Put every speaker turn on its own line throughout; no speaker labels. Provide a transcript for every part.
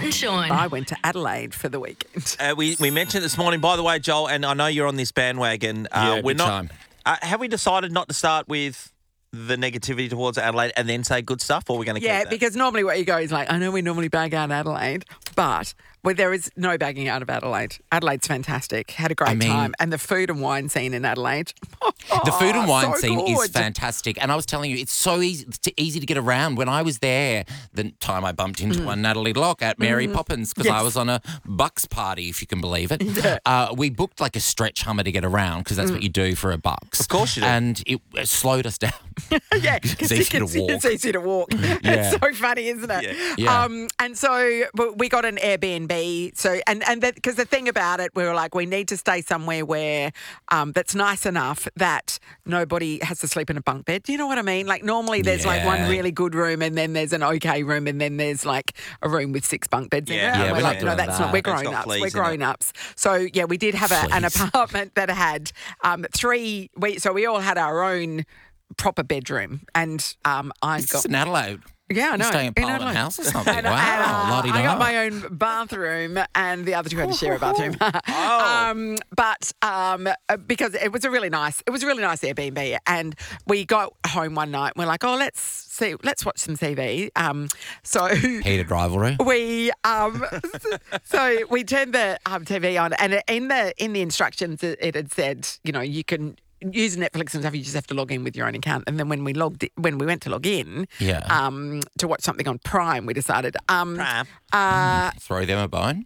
and Sean.
I went to Adelaide for the weekend.
We mentioned it this morning, by the way, Joel, and I know you're on this bandwagon.
Yeah,
we're
big
not.
time.
Have we decided not to start with the negativity towards Adelaide and then say good stuff, or are we going to keep
Yeah,
that?
because normally what you go is like, I know we normally bag out Adelaide, but there is no bagging out of Adelaide. Adelaide's fantastic. Had a great time. And the food and wine scene in Adelaide.
The food and wine
so
scene is
good.
fantastic. And I was telling you, it's so easy to get around. When I was there, the time I bumped into one Natalie Locke at Mary Poppins because I was on a Bucks party, if you can believe it.
Yeah.
We booked like a stretch Hummer to get around because that's what you do for a Bucks.
Of course you do.
And it slowed us down.
Yeah,
It's easy to walk.
It's easy to walk.
Yeah.
It's so funny, isn't it?
Yeah.
And so we got an Airbnb. So and because the thing about it, we were like, we need to stay somewhere where that's nice enough that nobody has to sleep in a bunk bed. Do you know what I mean? Like normally there's like one
Yeah.
really good room, and then there's an okay room, and then there's like a room with 6 bunk beds in it.
Yeah.
And
Yeah,
we're
we're
like,
not
no,
doing
that's
that.
not. We're
It's got
grown ups.
fleas
We're
in it.
grown ups. So yeah, we did have an
Fleas.
apartment that had 3. So we all had our own proper bedroom, and I
It's
got
in Adelaide.
yeah, I know.
You stay in Parliament
Adelaide.
House or something.
And,
Wow, la-di-da.
I got my own bathroom, and the other two had to share a bathroom. But because it was a really nice Airbnb, and we got home one night and we're like, oh, let's watch some TV. So
Heated rivalry.
we so we turned the TV on, and in the instructions it had said, you know, you can use Netflix and stuff. You just have to log in with your own account. And then when we went to log in, to watch something on Prime, we decided,
Throw them a bone.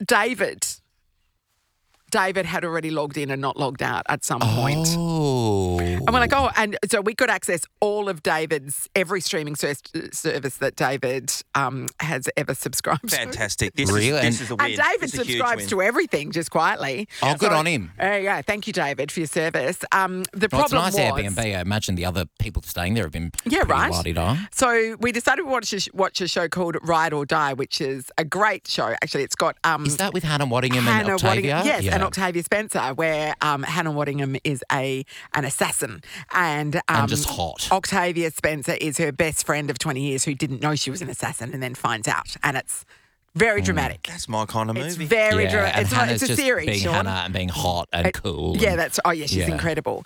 David had already logged in and not logged out at some point.
Oh.
And we're like, oh, and so we could access all of every streaming service that David has ever subscribed to.
Fantastic. This
Really?
is a win.
And David
It's a huge
subscribes
win.
to everything just quietly.
Oh, good on him.
Yeah, thank you, David, for your service. The
Well, it's
problem
nice
was,
Airbnb. I imagine the other people staying there have been
Yeah,
pretty
right.
la-di-da.
So we decided to watch a show called Ride or Die, which is a great show. Actually, it's got
Is that with Hannah Waddingham and
Hannah
Octavia?
Waddingham, yes,
Yeah.
and Octavia Spencer, where Hannah Waddingham is an assassin, and
just hot.
Octavia Spencer is her best friend of 20 years who didn't know she was an assassin and then finds out, and it's very dramatic.
That's my kind of movie.
It's very dramatic.
and Hannah's
It's a
just
series,
being
Sean.
Hannah and being hot and cool.
Yeah,
and-
she's incredible.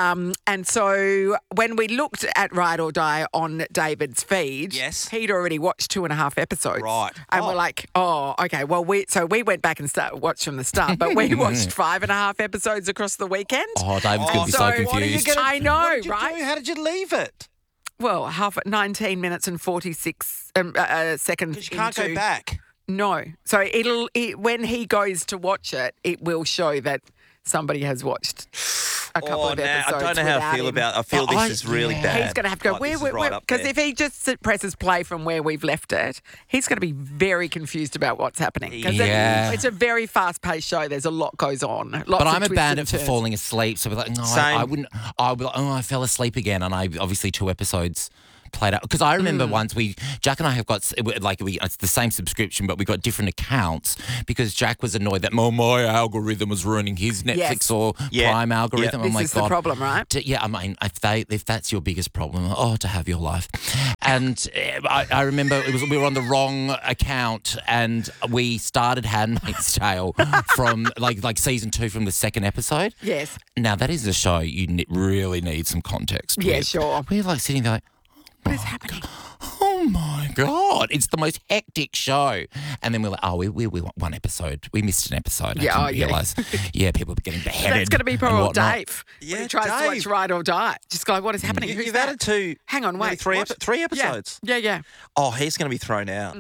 And so when we looked at Ride or Die on David's feed,
Yes.
he'd already watched 2.5 episodes.
Right.
And
Oh.
we're like, oh, okay. Well, we went back and watched from the start, but we watched 5.5 episods across the weekend.
Oh, David's going to be
so
so
what are you
confused.
gonna- I know,
what did you
right?
do? How did you leave it?
Well, 19 minutes and 46 seconds.
Because you can't go back.
No. So when he goes to watch it, it will show that somebody has watched a couple of episodes.
I don't know how I feel
without him.
about. I feel this is really bad.
He's going to have to go,
Like, this is right up
because
there.
if he just presses play from where we've left it, he's going to be very confused about what's happening. 'Cause
Yeah.
it's a very fast-paced show. There's a lot goes on. Lots
But
of
I'm a
twists
bandit
and
for
turns.
falling asleep. So we're like, no,
Same.
I wouldn't. I'd be like, oh, I fell asleep again. And I obviously 2 episodes played out. Because I remember once Jack and I have got, it's the same subscription, but we got different accounts because Jack was annoyed that my algorithm was ruining his Netflix
Yes.
or
Yeah.
Prime algorithm.
This
I'm like,
is the problem, right?
Yeah, I mean, if that's your biggest problem, to have your life. And I remember we were on the wrong account, and we started Handmaid's Tale from like season 2 from the 2nd episode.
Yes.
Now that is a show you really need some context.
Yeah,
with.
sure.
We're like sitting there like,
What is happening?
oh my God, it's the most hectic show. And then we're like, we want 1 episode. We missed an episode.
Yeah,
I didn't realise. Yeah, people are getting beheaded.
That's going to be
and
poor old
whatnot.
Dave.
Yeah,
when he tries to watch
Dave.
Ride or Die. Just go, like, what is happening? Who's
You've
that?
added 2.
Hang on,
nearly
wait.
3
what?
3
Yeah.
episodes.
Yeah.
Oh, he's going to be thrown out.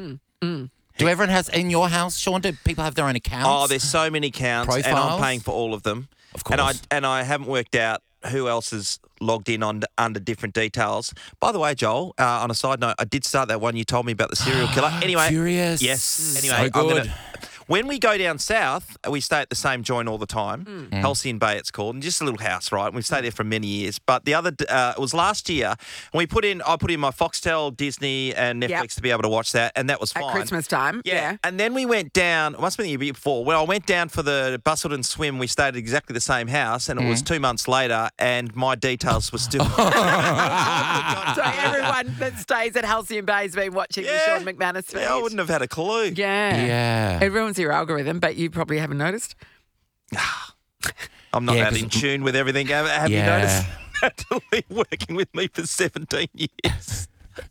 Do everyone has in your house, Sean? Do people have their own accounts?
Oh, there's so many counts, and I'm
Profiles?
paying for all of them.
Of course.
And I haven't worked out who else is logged in under different details. By the way, Joel, on a side note, I did start that one you told me about the serial killer. Anyway,
Furious.
Yes.
So
Anyway,
good.
When we go down south, we stay at the same joint all the time. Halcyon Bay, it's called, and just a little house, right? And we've stayed there for many years. But the other, it was last year, and I put in my Foxtel, Disney, and Netflix to be able to watch that, and that was fine.
At Christmas time. Yeah.
And then we went down, it must have been the year before, when I went down for the Busselton swim, we stayed at exactly the same house, and it was 2 months later, and my details were still...
So everyone that stays at Halcyon Bay has been watching the Sean McManus feed.
Yeah, I wouldn't have had a clue.
Yeah. It ruins your algorithm, but you probably haven't noticed.
I'm not that in tune with everything. Have you noticed? Actually working with me for 17 years.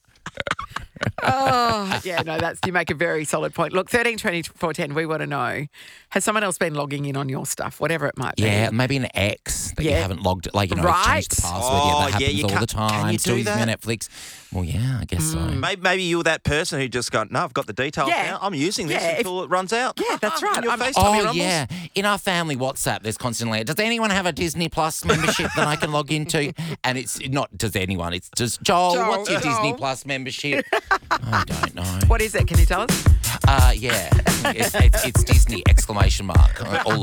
Oh, yeah, no, you make a very solid point. Look, 13 24 10, we want to know, has someone else been logging in on your stuff, whatever it might be?
Yeah, maybe an ex that you haven't logged, like, you know,
Right.
changed the password. That happens all the time.
Can you
Still
do
using
that?
your Netflix. Well, yeah, I guess so.
Maybe you're that person who just got, no, I've got the details now. I'm using this until it runs out.
Yeah, that's right.
Your FaceTime
Oh,
rumbles.
yeah. In our family WhatsApp, there's constantly, does anyone have a Disney Plus membership that I can log into? And it's not does anyone. It's just, Joel, what's your Disney Plus membership? I don't know.
What is it? Can you tell us?
Yeah. It's Disney, exclamation mark, all